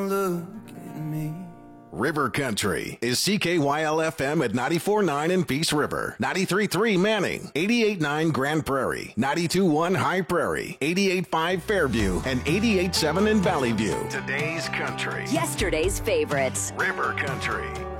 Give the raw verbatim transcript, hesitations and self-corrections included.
Look at me. River Country is C K Y L F M at ninety-four point nine in Peace River, ninety-three point three Manning, eighty-eight point nine Grand Prairie, ninety-two point one High Prairie, eighty-eight point five Fairview, and eighty-eight point seven in Valley View. Today's country. Yesterday's favorites. River Country.